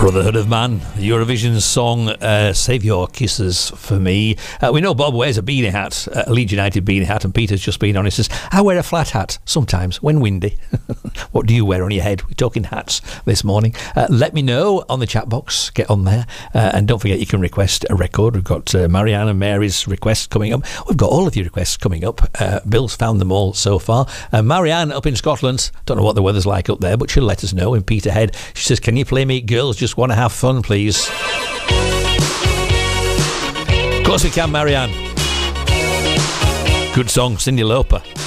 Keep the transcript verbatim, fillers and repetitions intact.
Brotherhood of Man, Eurovision song, uh, Save Your Kisses for Me. Uh, we know Bob wears a beanie hat, a Leeds United beanie hat, and Peter's just been honest, says, I wear a flat hat sometimes when windy. What do you wear on your head? We're talking hats this morning. Uh, let me know on the chat box, get on there, uh, and don't forget you can request a record. We've got uh, Marianne and Mary's requests coming up. We've got all of your requests coming up. Uh, Bill's found them all so far. Uh, Marianne up in Scotland, don't know what the weather's like up there, but she'll let us know in Peterhead. She says, can you play me Girls Just Want to Have Fun, please? Of course we can, Marianne. Good song, Cyndi Lauper.